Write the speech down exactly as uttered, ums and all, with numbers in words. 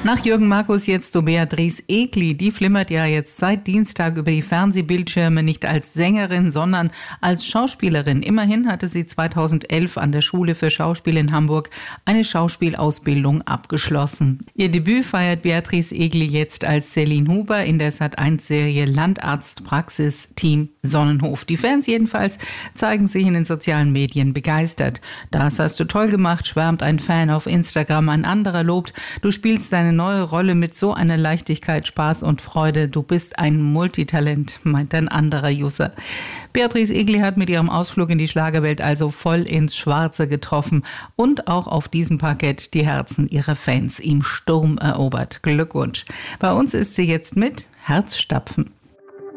Nach Jürgen Markus jetzt Beatrice Egli. Die flimmert ja jetzt seit Dienstag über die Fernsehbildschirme nicht als Sängerin, sondern als Schauspielerin. Immerhin hatte sie zweitausendelf an der Schule für Schauspiel in Hamburg eine Schauspielausbildung abgeschlossen. Ihr Debüt feiert Beatrice Egli jetzt als Celine Huber in der Sat eins Serie Landarztpraxis Team Sonnenhof. Die Fans jedenfalls zeigen sich in den sozialen Medien begeistert. Das hast du toll gemacht, schwärmt ein Fan auf Instagram. Ein anderer lobt, du spielst deine neue Rolle mit so einer Leichtigkeit, Spaß und Freude. Du bist ein Multitalent, meint ein anderer User. Beatrice Egli hat mit ihrem Ausflug in die Schlagerwelt also voll ins Schwarze getroffen und auch auf diesem Parkett die Herzen ihrer Fans im Sturm erobert. Glückwunsch. Bei uns ist sie jetzt mit Herzstapfen.